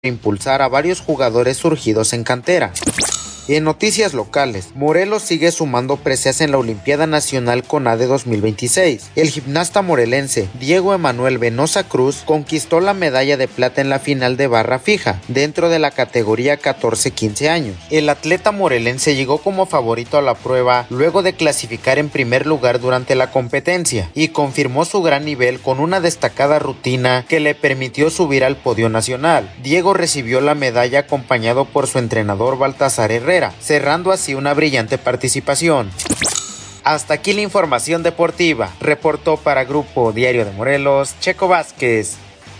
impulsar a varios jugadores surgidos en cantera. En noticias locales, Morelos sigue sumando preseas en la Olimpiada Nacional CONADE 2026. El gimnasta morelense Diego Emanuel Venosa Cruz conquistó la medalla de plata en la final de barra fija, dentro de la categoría 14-15 años. El atleta morelense llegó como favorito a la prueba luego de clasificar en primer lugar durante la competencia y confirmó su gran nivel con una destacada rutina que le permitió subir al podio nacional. Diego recibió la medalla acompañado por su entrenador Baltasar Herrera, cerrando así una brillante participación. Hasta aquí la información deportiva. Reportó para Grupo Diario de Morelos, Checo Vázquez.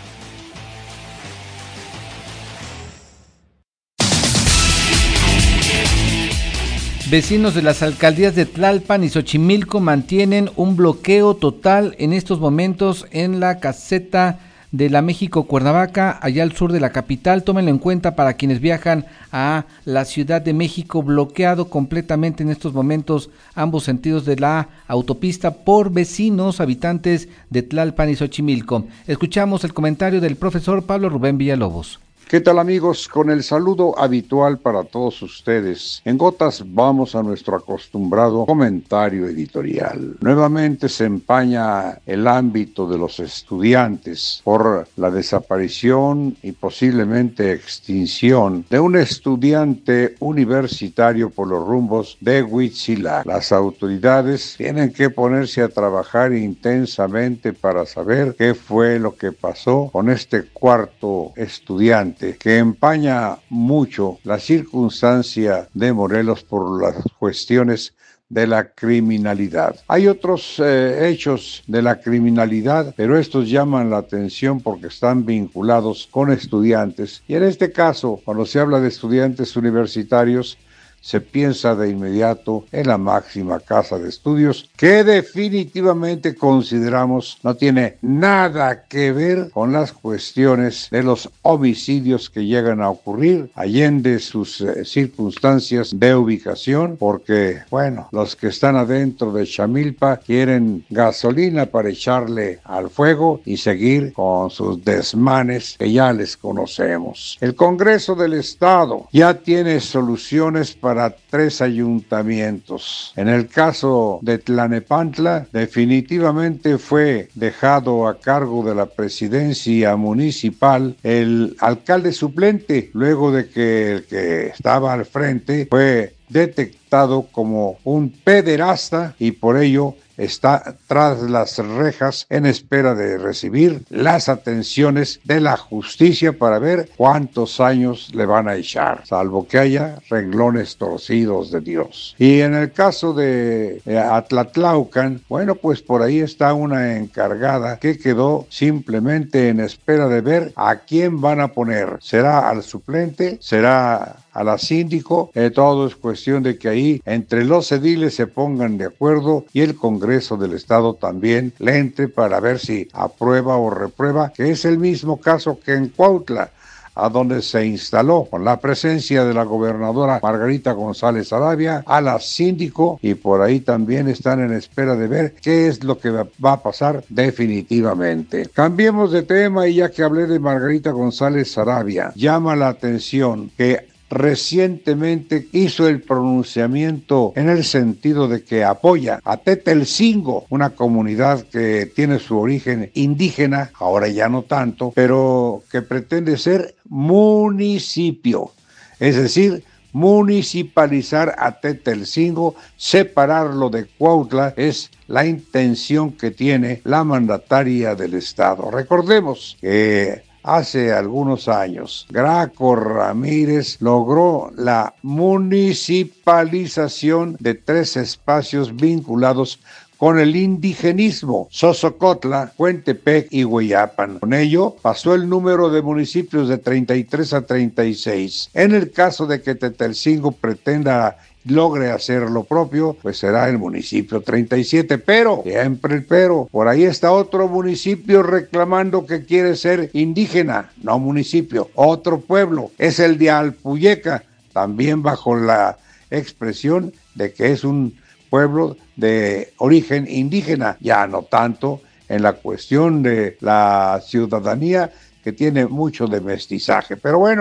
Vecinos de las alcaldías de Tlalpan y Xochimilco mantienen un bloqueo total en estos momentos en la caseta de la México Cuernavaca, allá al sur de la capital. Tómenlo en cuenta para quienes viajan a la Ciudad de México, bloqueado completamente en estos momentos ambos sentidos de la autopista por vecinos habitantes de Tlalpan y Xochimilco. Escuchamos el comentario del profesor Pablo Rubén Villalobos. ¿Qué tal, amigos? Con el saludo habitual para todos ustedes, en gotas vamos a nuestro acostumbrado comentario editorial. Nuevamente se empaña el ámbito de los estudiantes por la desaparición y posiblemente extinción de un estudiante universitario por los rumbos de Huitzilac. Las autoridades tienen que ponerse a trabajar intensamente para saber qué fue lo que pasó con este cuarto estudiante, que empaña mucho la circunstancia de Morelos por las cuestiones de la criminalidad. Hay otros hechos de la criminalidad, pero estos llaman la atención porque están vinculados con estudiantes. Y en este caso, cuando se habla de estudiantes universitarios, se piensa de inmediato en la máxima casa de estudios, que definitivamente consideramos no tiene nada que ver con las cuestiones de los homicidios que llegan a ocurrir allende sus circunstancias de ubicación, porque, bueno, los que están adentro de Chamilpa quieren gasolina para echarle al fuego y seguir con sus desmanes que ya les conocemos. El Congreso del Estado ya tiene soluciones para 3 ayuntamientos. En el caso de Tlanepantla, definitivamente fue dejado a cargo de la presidencia municipal el alcalde suplente, luego de que el que estaba al frente fue detectado como un pederasta y por ello está tras las rejas en espera de recibir las atenciones de la justicia para ver cuántos años le van a echar, salvo que haya renglones torcidos de Dios. Y en el caso de Atlatlaucan, bueno, pues por ahí está una encargada que quedó simplemente en espera de ver a quién van a poner. ¿Será al suplente? ¿Será a la síndico? Todo es cuestión de que ahí entre los ediles se pongan de acuerdo y el Congreso del Estado también le entre para ver si aprueba o reprueba, que es el mismo caso que en Cuautla, a donde se instaló con la presencia de la gobernadora Margarita González Sarabia a la síndico, y por ahí también están en espera de ver qué es lo que va a pasar definitivamente. Cambiemos de tema y ya que hablé de Margarita González Sarabia, llama la atención que recientemente hizo el pronunciamiento en el sentido de que apoya a Tetelcingo, una comunidad que tiene su origen indígena, ahora ya no tanto, pero que pretende ser municipio, es decir, municipalizar a Tetelcingo, separarlo de Cuautla, es la intención que tiene la mandataria del estado. Recordemos que hace algunos años, Graco Ramírez logró la municipalización de 3 espacios vinculados con el indigenismo: Sosocotla, Cuentepec y Hueyapan. Con ello, pasó el número de municipios de 33 a 36. En el caso de que Tetelcingo pretenda logre hacer lo propio, pues será el municipio 37, pero, siempre el pero, por ahí está otro municipio reclamando que quiere ser indígena, no municipio, otro pueblo, es el de Alpuyeca, también bajo la expresión de que es un pueblo de origen indígena, ya no tanto en la cuestión de la ciudadanía, que tiene mucho de mestizaje. Pero bueno,